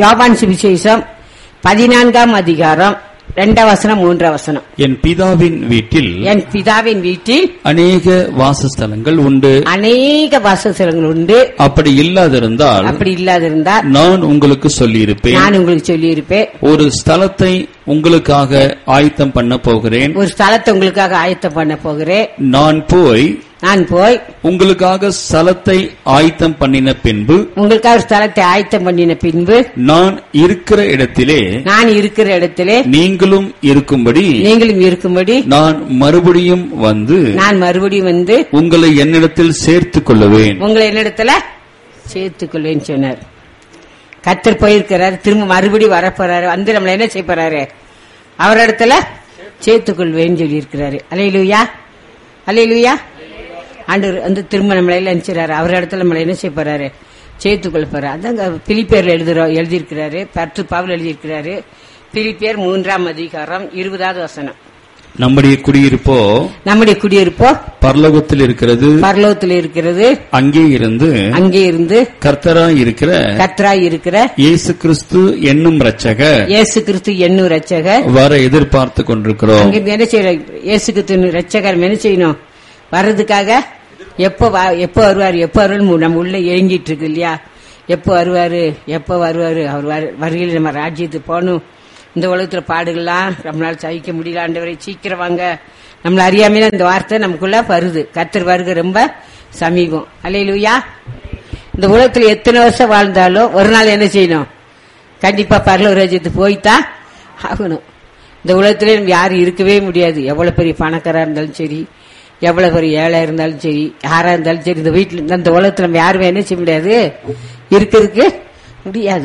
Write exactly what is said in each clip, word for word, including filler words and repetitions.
யோவான் சுவிசேஷம் பதினான்காம் அதிகாரம் இரண்டாம் வசனம் மூன்றாம் வசனம். என் பிதாவின் வீட்டில் என் பிதாவின் வீட்டில் அநேக வாசஸ்தலங்கள் உண்டு. அநேக வாசஸ்தலங்கள் உண்டு. அப்படி இல்லாதிருந்தால் அப்படி இல்லாதிருந்தால் நான் உங்களுக்கு சொல்லியிருப்பேன். நான் உங்களுக்கு சொல்லியிருப்பேன். ஒரு ஸ்தலத்தை உங்களுக்காக ஆயத்தம் பண்ண போகிறேன். ஒரு ஸ்தலத்தை உங்களுக்காக ஆயத்தம் பண்ண போகிறேன். நான் போய் நான் போய் உங்களுக்காக ஸ்தலத்தை ஆயத்தம் பண்ணின பின்பு உங்களுக்காக ஸ்தலத்தை ஆயத்தம் பண்ணின பின்பு நான் இருக்கிற இடத்திலே நான் இருக்கிற இடத்திலே நீங்களும் இருக்கும்படி நீங்களும் இருக்கும்படி நான் மறுபடியும் வந்து நான் மறுபடியும் வந்து உங்களை என்னிடத்தில் சேர்த்துக் கொள்ளுவேன். உங்களை என்னிடத்துல சேர்த்துக் கொள்வேன் சொன்னார். கர்த்தர் போயிருக்கிறார், திரும்ப மறுபடி வரப்போறாரு, வந்து நம்மள என்ன செய்ய போறாரு, அவரிடத்துல சேர்த்துக் கொள்வேன்னு சொல்லி இருக்கிறாரு. அல்லேலூயா, அல்லேலூயா. ஆண்டவர் வந்து திரும்ப நம்மள எல்லாம் நினைச்சாரு, அவர் இடத்துல நம்மள என்ன செய்ய போறாரு, சேர்த்துக்கொள்ள போறாரு. அதாங்க பிலிப்பியர்ல எழுதுறோம் எழுதியிருக்கிறாரு, பத்து பவுல் எழுதியிருக்கிறாரு. பிலிப்பியர் மூன்றாம் அதிகாரம் இருபதாவது வசனம். நம்முடைய குடியிருப்போ நம்முடைய குடியிருப்போ பரலோகத்தில் இருக்கிறது, பரலோகத்தில் இருக்கிறது. அங்கே இருந்து அங்கே இருந்து கர்த்தராய் இருக்கிற கர்த்தராய் இருக்கிற இயேசு கிறிஸ்து என்னும் இரட்சகர் இயேசு கிறிஸ்து என்னும் இரட்சகர் வர எதிர்பார்த்து கொண்டிருக்கிறோம். அங்கே என்ன செய்யறோம், இயேசு கிறிஸ்து இரட்சகர் என்ன செய்யணும், வர்றதுக்காக எப்ப எப்ப வருவாரு எப்ப வருவாரு நம்ம உள்ள ஏங்கிட்டு இருக்கு இல்லையா, எப்ப வருவாரு எப்ப வருவாரு, அவர் வருகையில் நம்ம ராஜ்யத்துக்கு போகணும். இந்த உலகத்துல பாடுகள்லாம் நம்மளால சகிக்க முடியல, ஆண்டவரை சீக்கிரம் வாங்க. நம்மள அறியாமையில இந்த வார்த்தை நமக்குள்ள வருது, கர்த்தர் வருகை ரொம்ப சமீபம். அல்லேலூயா. இந்த உலகத்துல எத்தனை வருஷம் வாழ்ந்தாலும் ஒரு நாள் என்ன செய்யணும், கண்டிப்பா பரலோக ராஜ்யத்துக்கு போய்தான் ஆகணும். இந்த உலகத்திலே நம்ம யாரும் இருக்கவே முடியாது. எவ்வளவு பெரிய பணக்காரா இருந்தாலும் சரி, எவ்வளவு பெரிய ஏழை இருந்தாலும் சரி, யாரா இருந்தாலும் சரி, இந்த வீட்டுல இந்த உலகத்துல நம்ம யாருமே என்ன செய்ய முடியாது, இருக்கிறதுக்கு முடியாது.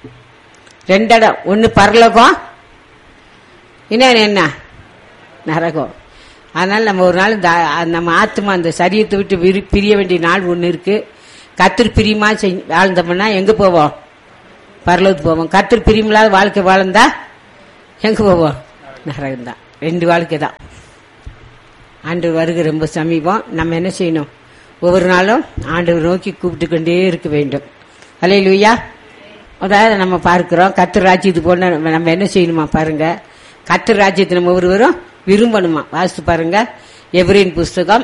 ரெண்டு இடம், ஒன்னு பரலோகம், இன்னொன்னு என்ன நரகம். அதனால நம்ம ஒரு நாள் நம்ம ஆத்மா அந்த சரீரத்தை விட்டு பிரிய வேண்டிய நாள் ஒண்ணு இருக்கு. கர்த்தர் பிரியமா வாழ்ந்தோம்னா எங்க போவோம், பரலோகத்துக்கு போவோம். கர்த்தர் பிரியமில்லாத வாழ்க்கை வாழ்ந்தா எங்க போவோம், நரகம் தான். ரெண்டு வாழ்க்கை தான். ஆண்டவர் வருகை ரொம்ப சமீபம். நம்ம என்ன செய்யணும், ஒவ்வொரு நாளும் ஆண்டவர் நோக்கி கூப்பிட்டு கொண்டே இருக்க வேண்டும். அல்லேலூயா. அதாவது நம்ம பார்க்கிறோம், கர்த்தர் ராஜ்யத்துக்கு போனா நம்ம என்ன செய்யணுமா பாருங்க, கர்த்தர் ராஜ்யத்தை நம்ம ஒவ்வொருவரும் விரும்பணுமா. வாசித்து பாருங்க, எபிரேயர் புஸ்தகம்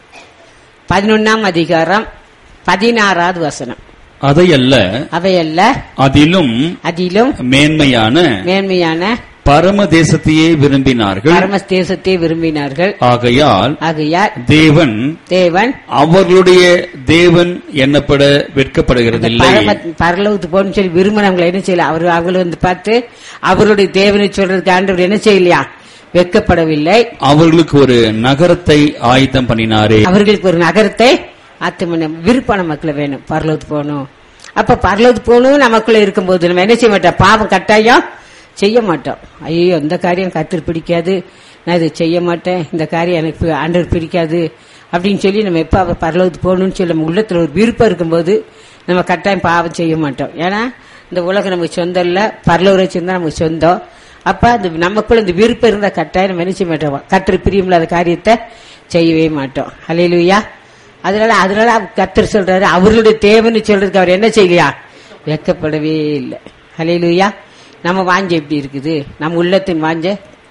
பதினொன்னாம் அதிகாரம் பதினாறாவது வசனம். அதையல்ல அவையல்ல அதிலும் அதிலும் மேன்மையான மேன்மையான பரம தேசத்தையே விரும்பினார்கள், பரம தேசத்தை விரும்பினார்கள். ஆகையால் ஆகையால் தேவன் தேவன் அவர்களுடைய தேவன் எண்ணப்பட வெட்கப்படுகிறதில்லை. பரலோகத்துக்கு போகணும்னு சொல்லி விரும்பினவங்களை என்ன செய்யல, அவர் அவங்களை வந்து பார்த்து அவருடைய தேவனை சொல்றதுக்கு ஆண்டவர் என்ன செய்யலையா, வெட்கப்படவில்லை. அவர்களுக்கு ஒரு நகரத்தை ஆயத்தம் பண்ணினாரே. அவர்களுக்கு ஒரு நகரத்தை ஆயத்தம் விருப்பம் நமக்குள்ள வேணும், பரலோகத்துக்கு போகணும். அப்ப பரலோகத்துக்கு போகணும் நமக்குள்ள இருக்கும்போது நம்ம என்ன செய்ய மாட்டோம், பாவம் கட்டாயம் செய்ய மாட்டோம். ஐயோ இந்த காரியம் கர்த்தர் பிடிக்காது, நான் இதை செய்ய மாட்டேன், இந்த காரியம் எனக்கு ஆண்டவர் பிடிக்காது அப்படின்னு சொல்லி நம்ம எப்ப அவர் பரலோகத்துக்கு போகணும்னு சொல்லி நம்ம உள்ளத்துல ஒரு விருப்பம் இருக்கும்போது நம்ம கட்டாயம் பாவம் செய்ய மாட்டோம். ஏன்னா இந்த உலகம் நமக்கு சொந்தம் இல்ல, பரலோக ராஜ்யம் தான் நமக்கு சொந்தம். அப்ப அந்த நமக்குள்ள இந்த விருப்பம் இருந்தா கட்டாயம் நம்ம என்ன செய்ய மாட்டோம், கர்த்தர் பிரியமில்லாத காரியத்தை செய்யவே மாட்டோம். அல்லேலூயா. அதனால அதனால கர்த்தர் சொல்றாரு, அவர்களுடைய தேவன்னு சொல்றதுக்கு அவர் என்ன செய்யலையா, வெட்கப்படவே இல்லை. அல்லேலூயா. நம்ம வாஞ்ச எப்படி இருக்குது, நம்ம உள்ளத்தின் வாஞ்ச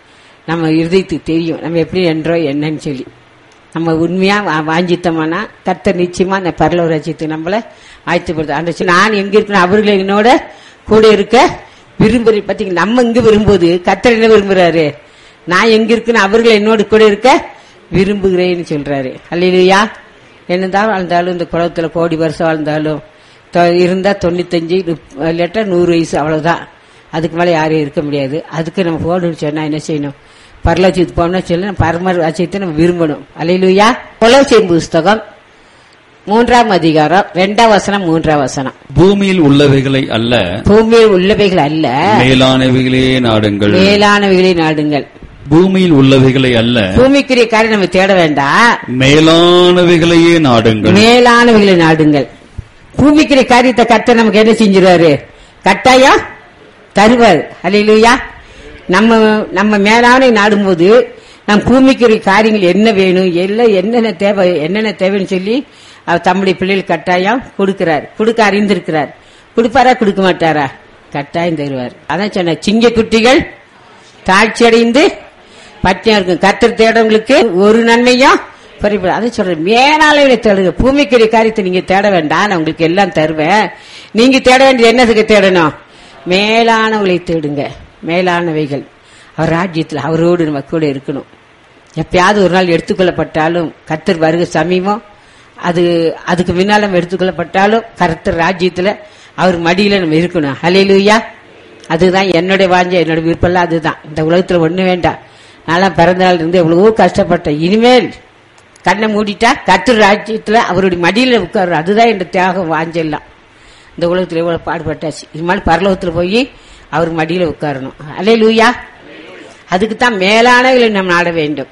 நம்ம இருதயத்துக்கு தெரியும், நம்ம எப்படி என்றோ என்னன்னு சொல்லி. நம்ம உண்மையா வாஞ்சித்தோம்னா கர்த்தர் நிச்சயமா அந்த பரலோக ராஜ்யத்துக்கு நம்மள ஆயத்தப்படுது. அந்த நான் எங்க இருக்கணும், அவர்களை என்னோட கூட இருக்க விரும்புற. பாத்தீங்க, நம்ம இங்க விரும்புவது கர்த்தர் என்ன விரும்புறாரு, நான் எங்க இருக்குன்னு அவர்களை என்னோட கூட இருக்க விரும்புகிறேன்னு சொல்றாரு. அல்லேலூயா. என்னதான் வாழ்ந்தாலும் இந்த குளத்துல கோடி வருஷம் வாழ்ந்தாலும் இருந்தா தொண்ணூத்தஞ்சு இல்லாட்டா நூறு வயசு அவ்வளவுதான், அதுக்கு மேல யாரும் இருக்க முடியாது. அதுக்கு நம்ம போகணும்னு சொன்னா என்ன செய்யணும், பரலோகத்துக்கு போகணும்னு சொல்லி பரம ராஜ்யத்தை நம்ம விரும்பணும். அல்லேலூயா. கொலோசியர் புஸ்தகம் மூன்றாம் அதிகாரம் இரண்டாம் வசனம் மூன்றாம் வசனம். பூமியில் உள்ளவைகளை அல்ல, பூமியில் உள்ளவைகள் அல்ல, மேலானவைகளே நாடுங்கள், மேலானவைகளே நாடுங்கள். பூமியில் உள்ளவைகளை அல்ல, பூமிக்குரிய காரியம் நம்ம தேட வேண்டாம், மேலானவைகளையே நாடுங்கள், மேலானவைகளை நாடுங்கள். பூமிக்குரிய காரியத்தை கர்த்தர் நமக்கு என்ன செஞ்சிருவாரு, கட்டாயம் தருவார். அல்லேலூயா. நம்ம நம்ம மேலான நாடும்போது நம் பூமிக்குரிய காரியங்கள் என்ன வேணும், எல்லாம் என்னென்ன தேவை என்னென்ன தேவைன்னு சொல்லி அவர் தம்முடைய பிள்ளைகள் கட்டாயம் கொடுக்கிறார், கொடுக்க அறிந்திருக்கிறார். கொடுப்பாரா கொடுக்க மாட்டாரா, கட்டாயம் தருவார். அதான் சொன்ன சிங்க குட்டிகள் தாழ்ச்சி அடைந்து பட்டியா இருக்கும். கர்த்தர் தேடவங்களுக்கு ஒரு நன்மையும் பறிப்பு. அதை சொல்றேன், மேலாளர்களை தேடுங்க. பூமிக்குரிய காரியத்தை நீங்க தேட வேண்டாம், நான் உங்களுக்கு எல்லாம் தருவேன். நீங்க தேட வேண்டியது என்னதுக்கு தேடணும்? மேலானவங்களை தேடுங்க. மேலானவைகள் அவர் ராஜ்யத்தில் அவரோடு நம்ம கூட இருக்கணும். எப்பயாவது ஒரு நாள் எடுத்துக்கொள்ளப்பட்டாலும் கர்த்தர் வருக சமீபம், அது அதுக்கு முன்னால நம்ம எடுத்துக்கொள்ளப்பட்டாலும் கர்த்தர் ராஜ்யத்துல அவர் மடியில நம்ம இருக்கணும். ஹல்லேலூயா. அதுதான் என்னுடைய வாஞ்ச, என்னோட விருப்பம். அதுதான் இந்த உலகத்துல ஒண்ணு வேண்டாம். நான் பிறந்த நாள் இருந்து எவ்வளவோ கஷ்டப்பட்டேன். இனிமேல் கண்ணை மூடிட்டா கர்த்தர் ராஜ்யத்துல அவருடைய மடியில உட்காரு. அதுதான் என் தியாகம் வாஞ்செல்லாம். இந்த உலகத்துல எவ்வளவு பாடுபட்டாச்சு. இது மாதிரி பரலோகத்துல போய் அவர் மடியில உட்காரணும். ஹல்லேலூயா. அதுக்குத்தான் மேலானவர்களை நாம் நாட வேண்டும்.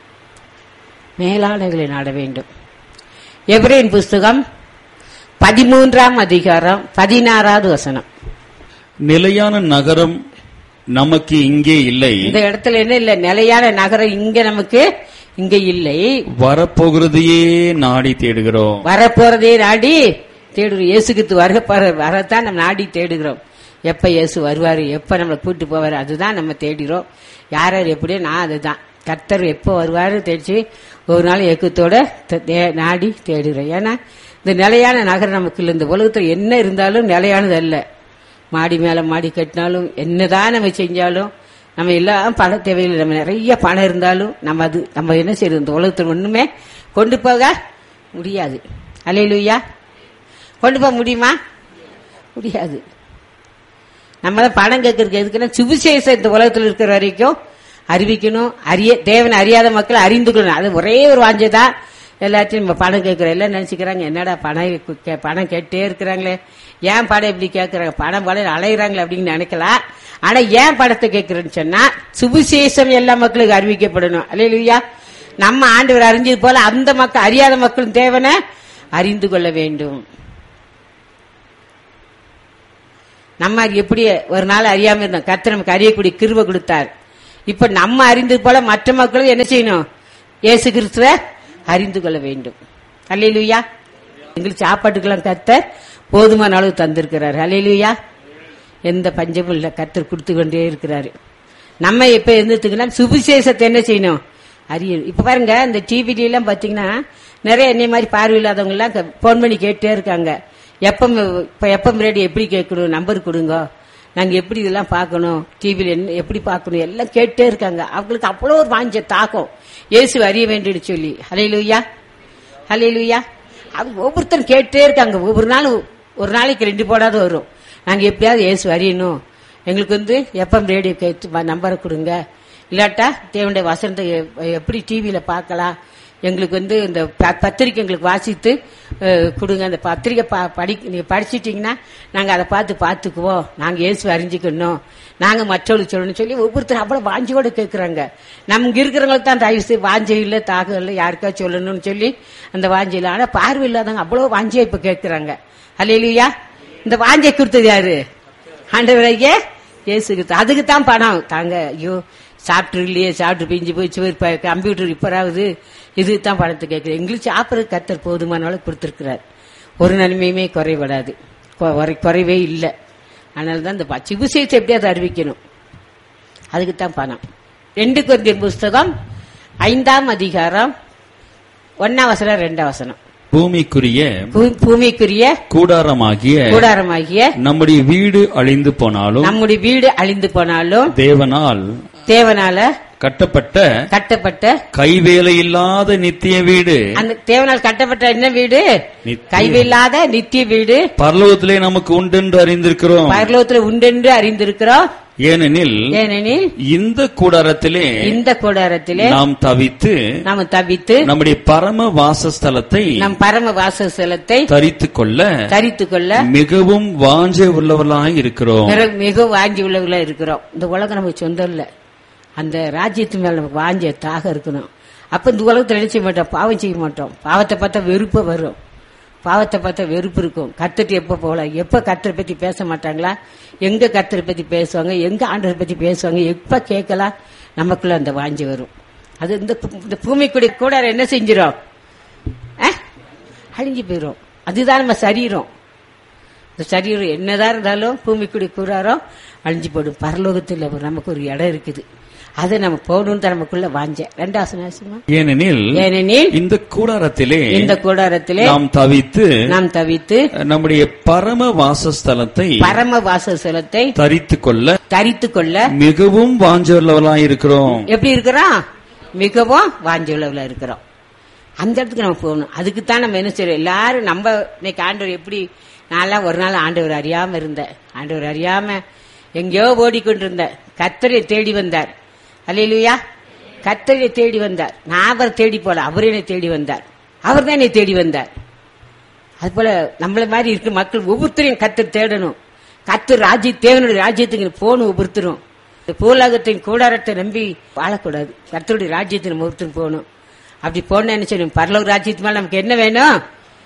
மேலானவர்களை நாட வேண்டும். எபிரேயர் புஸ்தகம் பதிமூன்றாம் அதிகாரம் பதினாறாவது வசனம். நிலையான நகரம் நமக்கு இங்கே இல்லை. இந்த இடத்துல என்ன இல்ல? நிலையான நகரம் இங்க நமக்கு இங்க இல்லை. வரப்போகிறதையே நாடி தேடுகிறோம். வரப்போறதே நாடி தேடுகிறோம். இயேசுக்கு வருக வரத்தான் நம்ம நாடி தேடுகிறோம். எப்ப இயேசு வருவாரு, எப்ப நம்மளை கூட்டு போவாரு, அதுதான் நம்ம தேடுகிறோம். யார் யார் எப்படியோ நான் அதுதான். கர்த்தர் எப்போ வருவாரு தேடிச்சு ஒரு நாள் ஏக்கத்தோட நாடி தேடுகிறோம். ஏன்னா இந்த நிலையான நகரம் நமக்கு இல்லை. இந்த உலகத்துல என்ன இருந்தாலும் நிலையானது அல்ல. மாடி மேல மாடி கட்டினாலும் என்னதான் நம்ம செஞ்சாலும் நம்ம எல்லாம் பண தேவையில்லை. நம்ம நிறைய பணம் இருந்தாலும் நம்ம அது நம்ம என்ன செய்யறது? இந்த உலகத்துல ஒண்ணுமே கொண்டு போக முடியாது. அல்லேலூயா. கொண்டு போக முடியுமா? முடியாது. நம்ம பணம் கேட்கறதுக்கு எதுக்குன்னா சுவிசேஷம் இந்த உலகத்தில் இருக்கிற வரைக்கும் அறிவிக்கணும். அறிய தேவனை அறியாத மக்கள் அறிந்து கொள்ளணும். அது ஒரே ஒரு வாஞ்சதான். எல்லாத்தையும் நம்ம பணம் கேட்கிறோம். எல்லாம் நினைச்சுக்கிறாங்க, என்னடா பணம் பணம் கேட்டே இருக்கிறாங்களே, ஏன் படம் இப்படி கேட்கறாங்க, பணம் படம் அலையிறாங்களே அப்படின்னு நினைக்கலாம். ஆனா ஏன் படத்தை கேட்கிறேன்னு சொன்னா சுவிசேஷம் எல்லா மக்களுக்கு அறிவிக்கப்படணும். அல்லேலூயா. நம்ம ஆண்டவர் அறிஞ்சது போல அந்த மக்கள் அறியாத மக்களும் தேவனை அறிந்து கொள்ள வேண்டும். நம்ம எப்படி ஒரு நாள் அறியாம இருந்தோம், கர்த்தர் நமக்கு அறியக்கூடிய கிருபை கொடுத்தார். இப்ப நம்ம அறிந்தது போல மற்ற மக்களும் என்ன செய்யணும்? இயேசு கிறிஸ்துவை அறிந்து கொள்ள வேண்டும். அல்லேலூயா. எங்களுக்கு சாப்பாட்டுக்கெல்லாம் கர்த்தர் போதுமான அளவு தந்திருக்கிறார். அல்லேலூயா. எந்த பஞ்சமும் இல்ல, கர்த்தர் கொடுத்து கொண்டே இருக்கிறாரு. நம்ம இப்ப இருந்துட்டுங்கன்னா சுவிசேஷத்தை என்ன செய்யணும்? அறியணும். இப்ப பாருங்க, இந்த டிவி எல்லாம் பாத்தீங்கன்னா நிறைய என்னை மாதிரி பார்வையில்லாதவங்க எல்லாம் போன் பண்ணி கேட்டே இருக்காங்க. எப்ப இப்ப எப்பம் ரேடியோ எப்படி கேட்கணும், நம்பர் கொடுங்க, நாங்க எப்படி இதெல்லாம் பார்க்கணும், டிவில என்ன எப்படி பார்க்கணும் எல்லாம் கேட்டே இருக்காங்க. அவங்களுக்கு அவ்வளவு ஒரு வாஞ்ச தாக்கம் இயேசு அறிய வேண்டியது சொல்லி. ஹல்லேலூயா. ஹல்லேலூயா. அவங்க ஒவ்வொருத்தரும் கேட்டே இருக்காங்க. ஒவ்வொரு நாளும் ஒரு நாளைக்கு ரெண்டு போடாத வரும். நாங்க எப்படியாவது இயேசு அறியணும், எங்களுக்கு வந்து எப்பம் ரேடியோ கேட்டு நம்பரை கொடுங்க, இல்லாட்டா தேவனுடைய வசனத்தை எப்படி டிவியில பார்க்கலாம், எங்களுக்கு வந்து இந்த பத்திரிக்கை எங்களுக்கு வாசித்து கொடுங்க, அந்த பத்திரிக்கை படி நீங்க படிச்சிட்டீங்கன்னா நாங்க அதை பார்த்து பார்த்துக்குவோம், நாங்க இயேசு அறிஞ்சிக்கணும், நாங்க மற்றவங்களுக்கு சொல்லணும்னு சொல்லி ஒவ்வொருத்தரும் அவ்வளவு வாஞ்சியோட கேட்கறாங்க. நமக்கு இருக்கிறவங்களுக்கு தான் தயவு செய்து வாஞ்சை இல்லை, தாகம் இல்லை, யாருக்கா சொல்லணும்னு சொல்லி அந்த வாஞ்சை இல்லை. ஆனா பார்வை இல்லாதவங்க அவ்வளவு வாஞ்சியா இப்ப கேட்கறாங்க. அல்லேலூயா. இந்த வாஞ்சை கொடுத்தது யாரு? ஆண்டவராகிய இயேசு கிறிஸ்து. அதுக்குத்தான் பணம் தாங்க. ஐயோ சாப்பிட்டு இல்லையே, சாப்பிட்டு பிஞ்சு போய் கம்ப்யூட்டர் இப்பராவது இதுதான் பணத்தை கேட்கிறேன். எங்களுக்கு சாப்பிட்றது கர்த்தர் போதுமான அளவு கொடுத்திருக்கிறார். ஒரு நன்மையுமே குறைபடாது, குறைவே இல்லை. அதனாலதான் இந்த சுவிசேஷத்தை எப்படியாவது அறிவிக்கணும், அதுக்குத்தான் பணம். ரெண்டு கொரிந்தியர் புஸ்தகம் ஐந்தாம் அதிகாரம் ஒன்னாம் வசனம் ரெண்டாம் வசனம். பூமிக்குரிய பூமிக்குரிய கூடாரமாகிய கூடாரமாகிய நம்முடைய வீடு அழிந்து போனாலும் நம்முடைய வீடு அழிந்து போனாலும் தேவனால் தேவனால கட்டப்பட்ட கட்டப்பட்ட கைவேலை இல்லாத நித்திய வீடு. அந்த தேவனால் கட்டப்பட்ட என்ன வீடு? கைவேலாத நித்திய வீடு பரலோகத்திலே நமக்கு உண்டென்று அறிந்திருக்கிறோம். பரலோகத்திலே உண்டென்று அறிந்திருக்கிறோம். ஏனெனில் ஏனெனில் இந்த கூடாரத்திலே இந்த கூடாரத்திலே நாம் தவித்து நாம் தவித்து நம்முடைய பரம வாசஸ்தலத்தை நம் பரம வாசஸ்தலத்தை தரித்துக் கொள்ள தரித்துக் கொள்ள மிகவும் வாஞ்சை உள்ளவர்களாக இருக்கிறோம். மிகவும் வாஞ்சி உள்ளவர்களாக இருக்கிறோம். இந்த உலகம் நமக்கு சொந்தம் இல்ல, அந்த ராஜ்யத்து மேல நமக்கு வாஞ்ச தாக இருக்கணும். அப்ப இந்த உலகத்தை நினைச்ச மாட்டோம், பாவம் செய்ய மாட்டோம். பாவத்தை பார்த்தா வெறுப்பு வரும், பாவத்தை பார்த்தா வெறுப்பு இருக்கும். கர்த்தர் எப்ப போகலாம், எப்ப கர்த்தரை பத்தி பேச மாட்டாங்களா, எங்க கர்த்தரை பத்தி பேசுவாங்க, எங்க ஆண்டவரை பத்தி பேசுவாங்க, எப்ப கேட்கலாம், நமக்குள்ள அந்த வாஞ்சி வரும். அது இந்த பூமிக்குடி கூட என்ன செஞ்சிடும்? அழிஞ்சு போயிரும். அதுதான் நம்ம சரீரம். இந்த சரீரம் என்னதான் இருந்தாலும் பூமிக்குடி கூறாரோ அழிஞ்சு போடும். பரலோகத்தில் நமக்கு ஒரு இடம் இருக்குது, அதை நம்ம போகணும்னு நமக்குள்ள வாஞ்ச. ரெண்டாவது, ஏனெனில் ஏனெனில் இந்த கூடாரத்திலே இந்த கூடாரத்திலே நாம் தவித்து நாம் தவித்து நம்முடைய பரம வாசஸ்தலத்தை பரம வாசஸ்தலத்தை தரித்து கொள்ள தரித்து கொள்ள மிகவும் வாஞ்சவர்களாய் இருக்கிறோம். எப்படி இருக்கிறோம்? மிகவும் வாஞ்சவர்களா இருக்கிறோம். அந்த இடத்துக்கு நம்ம போகணும். அதுக்குத்தான் நம்ம என்ன செய்யறோம்? எல்லாரும் நம்ம இன்னைக்கு ஆண்டவர் எப்படி, நான்லாம் ஒரு நாள் ஆண்டவர் அறியாம இருந்தேன். ஆண்டவர் அறியாம எங்கேயோ ஓடிக்கொண்டிருந்த கர்த்தரை தேடி வந்தார். அல்லேலூயா. கர்த்தரை தேடி வந்தார். நான் அவரை தேடி போல, அவர் என்னை தேடி வந்தார். அவர் தான் என்னை தேடி வந்தார். அது போல நம்மள மாதிரி இருக்கிற மக்கள் ஒவ்வொருத்தரையும் கர்த்தர் தேடணும். கர்த்தர் ராஜ்ய தேவனுடைய ராஜ்யத்துக்கு போகணும். ஒவ்வொருத்தரும் இந்த பூலகத்தின் கூடாரத்தை நம்பி வாழக்கூடாது. கர்த்தருடைய ராஜ்யத்தை நம்ம ஒவ்வொருத்தரும் போகணும். அப்படி போன என்ன செய்யணும்? பரலோக ராஜ்யத்து மேல நமக்கு என்ன வேணும்?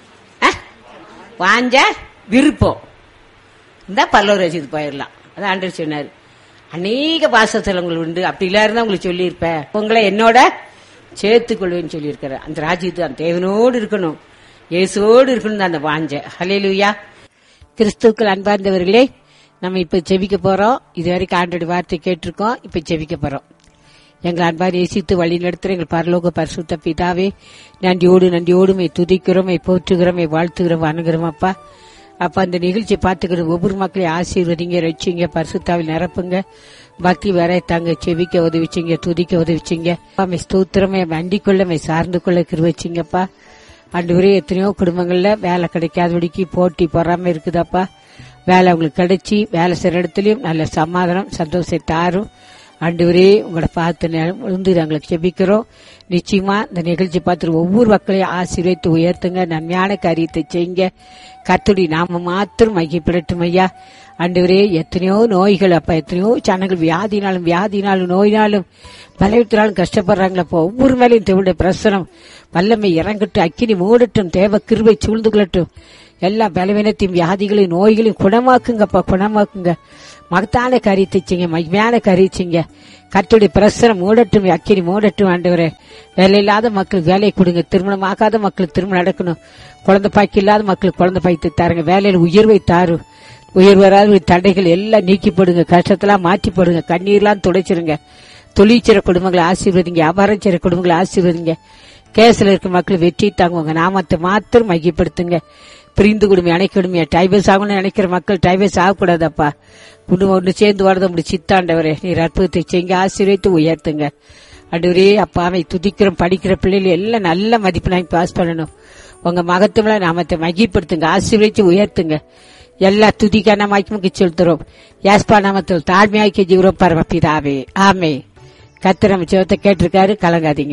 வாஞ்ச விருப்பம் இருந்தா பரலோக ராஜ்யத்துக்கு போயிடலாம். அதான் ஆண்டவர் சொன்னார். அநேக வாசஸ்தலங்கள் உண்டு, அப்படி இல்லாருந்தா உங்களுக்கு சொல்லியிருப்பேன், உங்களை என்னோட சேர்த்துக் கொள்வேன்னு சொல்லியிருக்கிற. அந்த ராஜ்யத்து அந்த தேவனோடு இருக்கணும், இயேசுவோடு இருக்கணும் அந்த வாஞ்ச. ஹல்லேலூயா. கிறிஸ்துவுக்குள் அன்பார்ந்தவர்களே, நம்ம இப்ப ஜெபிக்க போறோம். இதுவரைக்கும் ஆண்டவருடைய வார்த்தை கேட்டிருக்கோம். இப்ப ஜெபிக்க போறோம். எங்கள் அன்பார் நேசித்து வழி நடத்துற எங்கள் பரலோக பரிசுத்த பிதாவே, நன்றியோடு நன்றியோடு துதிக்கிறோம், போற்றுகிறோம், வாழ்த்துகிறோம், வணங்குகிறோம். அப்பா அப்ப அந்த நிகழ்ச்சியை பார்த்துக்கிற ஒவ்வொரு மக்களையும் ஆசீர்வதிங்க, ரட்சிங்க, பரிசுத்தாவில் நிரப்புங்க, பக்தி வர தாங்க, செவிக்க உதவிச்சிங்க, துதிக்க உதவிச்சிங்க. அம்மை ஸ்தோத்திரமே அண்டிக் கொள்ள மை சார்ந்து கொள்ள கிருவச்சிங்கப்பா. ஆண்டவரே, எத்தனையோ குடும்பங்கள்ல வேலை கிடைக்காதபடிக்கு போட்டி பொறாம இருக்குதாப்பா. வேலை அவங்களுக்கு கிடைச்சி வேலை செய்யற இடத்துலயும் நல்ல சமாதானம் சந்தோஷத்தை தாரும். ஆண்டவரே, உங்களோட பார்த்து விழுந்து நாங்களுக்கு ஜெபிக்கிறோம். நிச்சயமா இந்த நிகழ்ச்சி பார்த்து ஒவ்வொரு மக்களையும் ஆசீர்வதித்து உயர்த்துங்க, நன்மையான காரியத்தை செய்யுங்க. கர்த்தருடைய நாம மாத்திரம் மகிமைப்படட்டும் ஐயா. ஆண்டவரே, எத்தனையோ நோய்கள் அப்ப, எத்தனையோ ஜனங்கள் வியாதினாலும் வியாதினாலும் நோயினாலும் பலவீனத்தினாலும் கஷ்டப்படுறாங்களப்போ, ஒவ்வொரு மேலையும் தேவனுடைய பிரசனம் வல்லமை இறங்கட்டும், அக்கினி மூடட்டும், தேவ கிருபை சூழ்ந்து கொள்ளட்டும். எல்லா பலவீனத்தையும் வியாதிகளையும் நோய்களையும் குணமாக்குங்கப்பா, குணமாக்குங்க. மகத்தான காரியத்தை செய்யுங்க, மகிமையான காரியம் செய்யுங்க. கர்த்தருடைய பிரசனம் மூடட்டும், அக்கினி மூடட்டும். ஆண்டவரே, வேலை இல்லாத மக்களுக்கு வேலை கொடுங்க, திருமணம் ஆகாத மக்களுக்கு திருமணம் நடக்கணும், குழந்தை பாய்க்கு இல்லாத மக்களுக்கு குழந்தை பாய்த்து தாருங்க, வேலையில் உயர்வை தாரு, உயர் வராத தடைகள் எல்லாம் நீக்கி போடுங்க, கஷ்டத்தெல்லாம் மாற்றி போடுங்க, கண்ணீர்லாம் துடைச்சிருங்க. தொழிற்சிற குடும்பங்களை ஆசீர்வதிங்க, வியாபாரம் செய்ற குடும்பங்களை ஆசீர்வதிங்க. கேஸ்ல இருக்க மக்கள் வெற்றி தாங்குவாங்க, நாமத்தை மாத்திரம் மையப்படுத்துங்க. பிரிந்து குடும்பம் அணைக்கணுமே, டைவர்ஸ் ஆகணும்னு நினைக்கிற மக்கள் டைவர்ஸ் ஆகக்கூடாதப்பா. குடும்பம் ஒன்று சேர்ந்து வாழ்றது அப்படி சித்தாண்டவரே, நீர் அற்புதத்தை செய்யுங்க, ஆசீர்வதித்து உயர்த்துங்க. ஆண்டவரே, அப்பாவை துதிக்கிறோம், படிக்கிற பிள்ளைகள் எல்லாம் நல்ல மதிப்பு நாங்க பாஸ் பண்ணணும். உங்க மகத்துவ நாமத்தை மகிப்படுத்துங்க, ஆசீர்வதித்து உயர்த்துங்க. எல்லா துதிக்கான மகிமைக்கு செலுத்துறோம். யாஸ்பா நாமத்தில் தாழ்மையாக்கி ஜீவரம் பரமபிதாவே, ஆமே. கர்த்தர் நம்ம ஜெபத்தை கேட்டிருக்காரு, கலங்காதீங்க.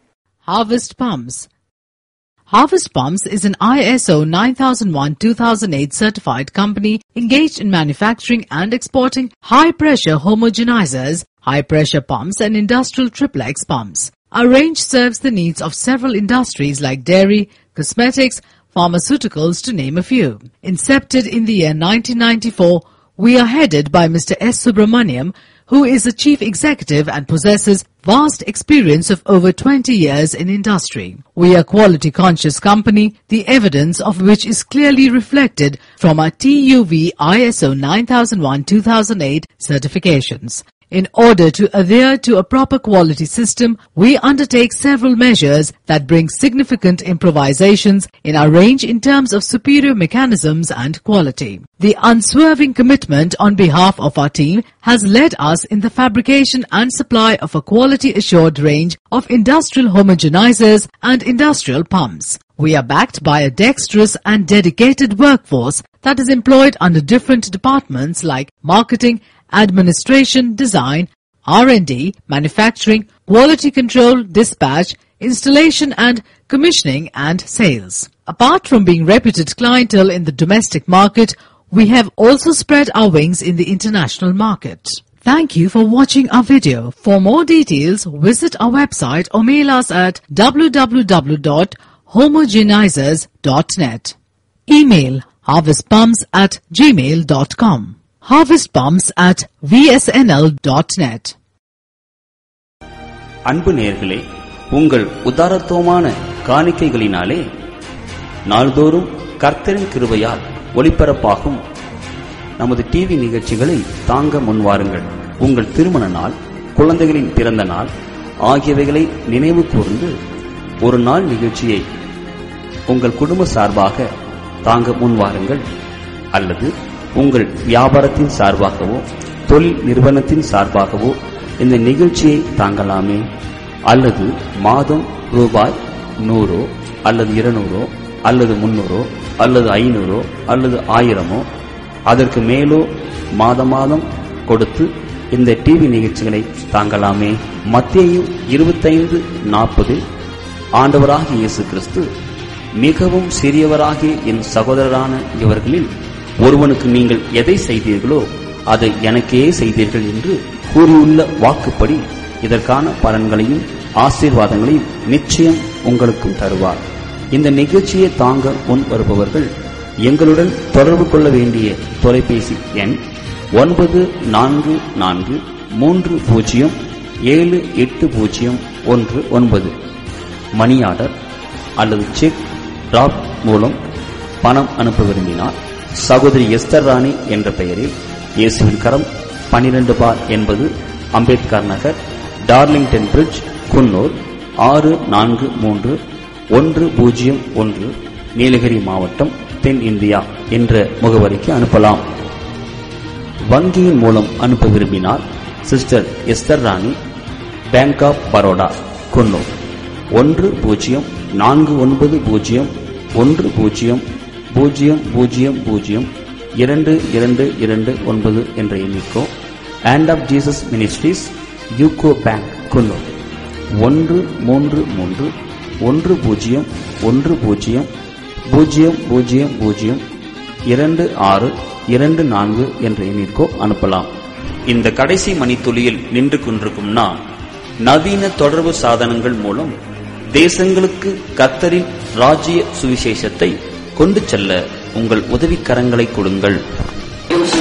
Harvest Palms. Harvest Palms is an I S O nine thousand one two thousand eight certified company engaged in manufacturing and exporting high-pressure homogenizers, high-pressure pumps and industrial triplex pumps. Our range serves the needs of several industries like dairy, cosmetics, pharmaceuticals to name a few. Incepted in the year nineteen ninety-four, we are headed by Mister S. Subramaniam, who is the chief executive and possesses vast experience of over twenty years in industry. We are quality conscious company, the evidence of which is clearly reflected from our T U V I S O nine thousand one two thousand eight certifications. In order to adhere to a proper quality system, we undertake several measures that bring significant improvisations in our range in terms of superior mechanisms and quality. The unswerving commitment on behalf of our team has led us in the fabrication and supply of a quality-assured range of industrial homogenizers and industrial pumps. We are backed by a dexterous and dedicated workforce that is employed under different departments like marketing, administration, design, R and D, manufacturing, quality control, dispatch, installation and commissioning and sales. Apart from being reputed clientele in the domestic market, we have also spread our wings in the international market. Thank you for watching our video. For more details, visit our website or mail us at w w w dot homogenizers dot net. Email harvestpumps at gmail dot com. harvestpumps at v s n l dot net. அன்பு நேயர்களே, உங்கள் உதாரத்துவமான காணிக்கைகளினாலே நாள்தோறும் கர்த்தரின் கிருபையால் ஒளிபரப்பாகும் நமது TV நிகழ்ச்சிகளை தாங்க முன்வாருங்கள். உங்கள் திருமண நாள், குழந்தைகளின் பிறந்த நாள் ஆகியவைகளை நினைவு கூர்ந்து ஒரு நாள் நிகழ்ச்சியை உங்கள் குடும்ப சார்பாக தாங்க முன்வாருங்கள். அல்லது உங்கள் வியாபாரத்தின் சார்பாகவோ தொழில் நிறுவனத்தின் சார்பாகவோ இந்த நிகழ்ச்சியை தாங்கலாமே. அல்லது மாதம் ரூபாய் நூறோ அல்லது இருநூறோ அல்லது முன்னூறோ அல்லது ஐநூறோ அல்லது ஆயிரமோ அதற்கு மேலோ மாத மாதம் கொடுத்து இந்த டிவி நிகழ்ச்சிகளை தாங்கலாமே. மத்தேயு இருபத்தைந்து நாற்பது ஆண்டவராகிய இயேசு கிறிஸ்து, மிகவும் சிறியவராகிய என் சகோதரரான இவர்களில் ஒருவனுக்கு நீங்கள் எதை செய்தீர்களோ அதை எனக்கே செய்தீர்கள் என்று கூறியுள்ள வாக்குப்படி இதற்கான பலன்களையும் ஆசீர்வாதங்களையும் நிச்சயம் உங்களுக்கும் தருவார். இந்த நிகழ்ச்சியை தாங்க முன் வருபவர்கள் எங்களுடன் தொடர்பு கொள்ள வேண்டிய தொலைபேசி எண் ஒன்பது நான்கு நான்கு மூன்று பூஜ்ஜியம் ஏழு எட்டு பூஜ்ஜியம் ஒன்று ஒன்பது. மணி ஆர்டர் அல்லது செக் டிராப் மூலம் பணம் அனுப்ப விரும்பினார் சகோதரி எஸ்தர் ராணி என்ற பெயரில் இயேசுவின் கரம் பனிரெண்டு பார் என்பது அம்பேத்கர் நகர், டார்லிங்டன் பிரிட்ஜ், குன்னூர் ஆறு நான்கு மூன்று ஒன்று பூஜ்ஜியம் ஒன்று, நீலகிரி மாவட்டம், தென் இந்தியா என்ற முகவரிக்கு அனுப்பலாம். வங்கியின் மூலம் அனுப்ப விரும்பினார் சிஸ்டர் எஸ்தர் ராணி, பேங்க் ஆப் பரோடா, குன்னூர் ஒன்று பூஜ்ஜியம் நான்கு ஒன்பது பூஜ்ஜியம் ஒன்று பூஜ்ஜியம் பூஜ்ஜியம் பூஜ்ஜியம் பூஜ்ஜியம் இரண்டு இரண்டு இரண்டு ஒன்பது என்ற எண்ணிக்கோ. Hand of Jesus ministries, UCO bank, Coonoor ஒன்று மூன்று மூன்று ஒன்று பூஜ்ஜியம் ஒன்று பூஜ்ஜியம் பூஜ்ஜியம் பூஜ்ஜியம் பூஜ்ஜியம் இரண்டு ஆறு இரண்டு நான்கு என்ற எண்ணிற்கோ அனுப்பலாம். இந்த கடைசி மணித்துளியில் நின்று கொண்டிருக்கும் நான், நவீன தொடர்பு சாதனங்கள் மூலம் தேசங்களுக்கு கர்த்தரின் ராஜ்ய சுவிசேஷத்தை கொண்டு செல்ல உங்கள் உதவிக்கரங்களை கொடுங்கள்.